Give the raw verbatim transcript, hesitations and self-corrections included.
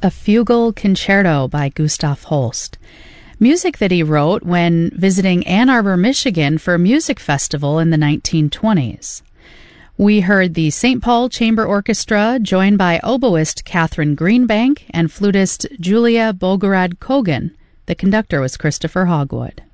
a fugal concerto by Gustav Holst, music that he wrote when visiting Ann Arbor, Michigan for a music festival in the nineteen twenties. We heard the Saint Paul Chamber Orchestra joined by oboist Catherine Greenbank and flutist Julia Bogorad Kogan. The conductor was Christopher Hogwood.